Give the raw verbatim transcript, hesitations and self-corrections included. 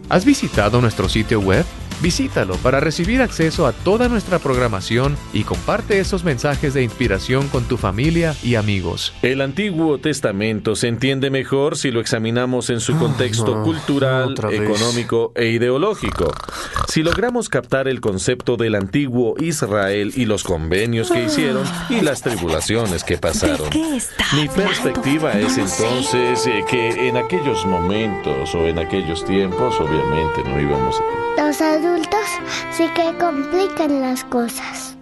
¿Has visitado nuestro sitio web? Visítalo para recibir acceso a toda nuestra programación y comparte esos mensajes de inspiración con tu familia y amigos. El Antiguo Testamento se entiende mejor si lo examinamos en su contexto no, cultural, otra vez. económico e ideológico. Si logramos captar el concepto del antiguo Israel y los convenios que hicieron y las tribulaciones que pasaron. ¿De qué está Mi hablando? perspectiva No es lo sé. entonces eh, que en aquellos momentos o en aquellos tiempos obviamente no íbamos a... Los adultos sí que complican las cosas.